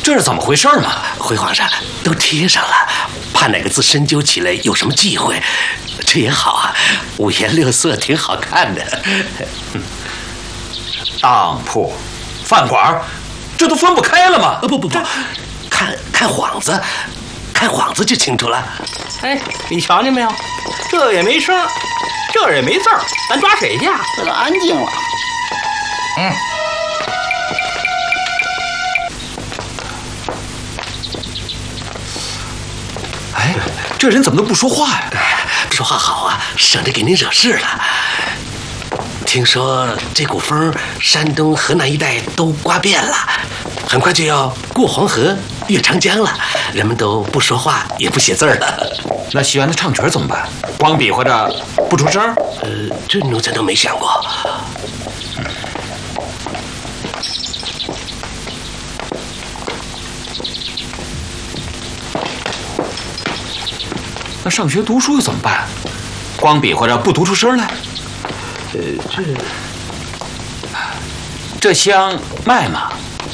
这是怎么回事嘛？ 回皇上，都贴上了，怕哪个字深究起来有什么忌讳。这也好啊，五颜六色，挺好看的。 当铺、饭馆，这都分不开了吗？ 不，看幌子，看幌子就清楚了。 哎，你瞧见没有？这也没声，这也没字儿，咱抓谁去啊？ 这都安静了。 哎，这人怎么都不说话呀？ 说话好啊，省得给您惹事了。听说这股风山东、河南一带都刮遍了，很快就要过黄河、越长江了，人们都不说话，也不写字了。 那戏园子唱曲怎么办？光比划着不出声？ 这奴才都没想过。 那上学读书又怎么办？光比划着不读出声来？这香卖吗？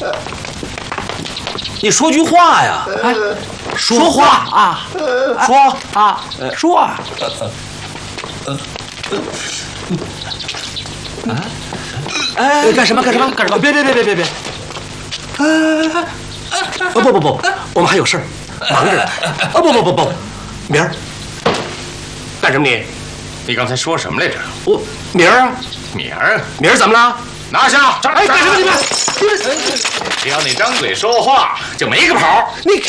你说句话呀！哎，说话啊！说啊！说啊！哎，干什么？别！ 不，我们还有事儿，忙着呢。不，明儿干什么你？ 你刚才说什么来着？ 我明儿啊，明儿怎么了？ 拿下！ 哎，干什么你们？ 只要你张嘴说话，就没个跑。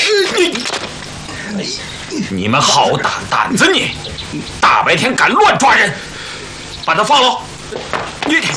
你们好大胆子！你大白天敢乱抓人，把他放了！你。